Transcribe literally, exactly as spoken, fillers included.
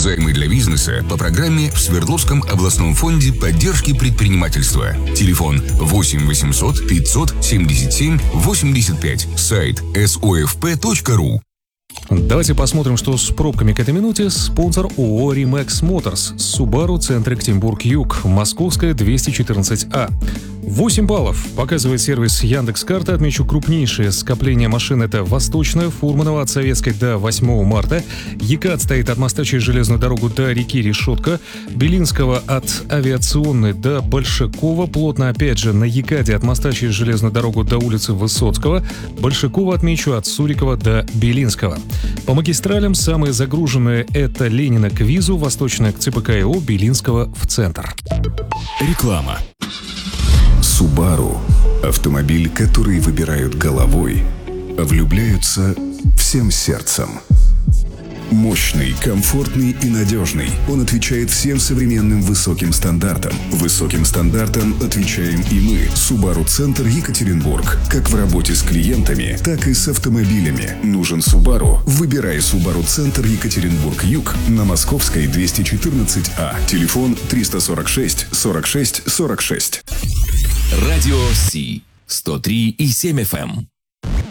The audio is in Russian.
Займы для бизнеса по программе в Свердловском областном фонде поддержки предпринимательства. Телефон восемь восемьсот пятьсот семьдесят семь восемьдесят пять. Сайт эс о эф пэ точка ру. Давайте посмотрим, что с пробками к этой минуте. Спонсор ООО «Римэкс Моторс», Subaru, центр Екатеринбург-Юг, Московская, двести четырнадцать А. восемь баллов показывает сервис Яндекс.Карта. Отмечу крупнейшее скопление машин. Это Восточная, Фурманова от Советской до восьмого марта. ЕКАТ стоит от моста через железную дорогу до реки Решетка. Белинского от Авиационной до Большакова. Плотно опять же на ЕКАДе от моста через железную дорогу до улицы Высоцкого. Большакова отмечу от Сурикова до Белинского. По магистралям самые загруженные — это Ленина к Визу, Восточная к ЦПК-ИО, Белинского в центр. Реклама. Subaru – автомобиль, который выбирают головой, а влюбляются всем сердцем. Мощный, комфортный и надежный. Он отвечает всем современным высоким стандартам. Высоким стандартам отвечаем и мы. Subaru Центр Екатеринбург. Как в работе с клиентами, так и с автомобилями. Нужен Subaru? Выбирай Subaru Центр Екатеринбург-Юг на Московской, двести четырнадцать А. Телефон триста сорок шесть сорок шесть сорок шесть. Радио Си сто три и семь эф эм.